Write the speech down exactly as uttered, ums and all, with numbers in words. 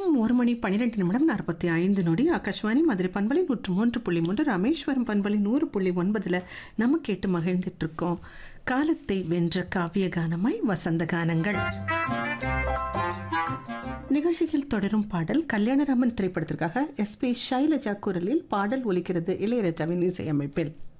நேரம் ஒரு மணி பன்னிரெண்டு நிமிடம் நாற்பத்தி ஐந்து நொடி. ஆகாஷ்வாணி மதுரை பண்பலை நூற்று மூன்று புள்ளி மூன்று, ராமேஸ்வரம் பண்பலை நூறு புள்ளி ஒன்பதுல நம்ம கேட்டு மகிழ்ந்துட்டு இருக்கோம். காலத்தை வென்ற காவிய கானமாய் வசந்த கானங்கள் நிகழ்ச்சியில் தொடரும் பாடல் கல்யாணராமன் திரைப்படத்திற்காக எஸ் பி ஷைலஜா குரலில் பாடல் ஒலிக்கிறது இளையராஜாவின் இசையமைப்பில்.